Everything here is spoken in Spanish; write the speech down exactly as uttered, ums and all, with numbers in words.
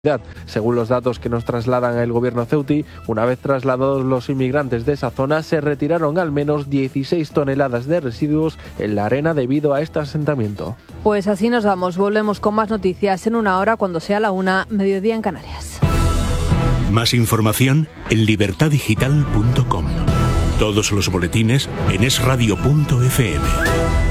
Según los datos que nos trasladan el gobierno ceutí, una vez trasladados los inmigrantes de esa zona, se retiraron al menos dieciséis toneladas de residuos en la arena debido a este asentamiento. Pues así nos vamos, volvemos con más noticias en una hora cuando sea la una, mediodía en Canarias. Más información en libertad digital punto com. Todos los boletines en es radio punto efe eme.